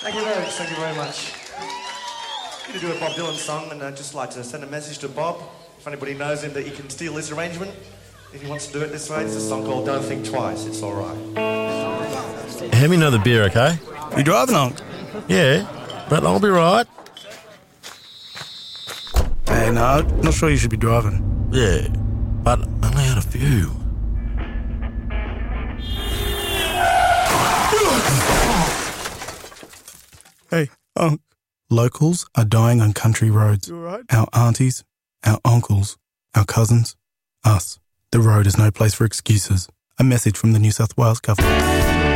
Thank you very much. I'm going to do a Bob Dylan song, and I'd just like to send a message to Bob. If anybody knows him, that he can steal this arrangement. If he wants to do it this way, it's a song called Don't Think Twice. It's all right. Hand me another beer, okay? You driving, Unc? Yeah, but I'll be right. Hey, no, not sure you should be driving. Yeah, but I only had a few. Hey, Unc. Locals are dying on country roads. You all right? Our aunties, our uncles, our cousins, us. The road is no place for excuses. A message from the New South Wales Government.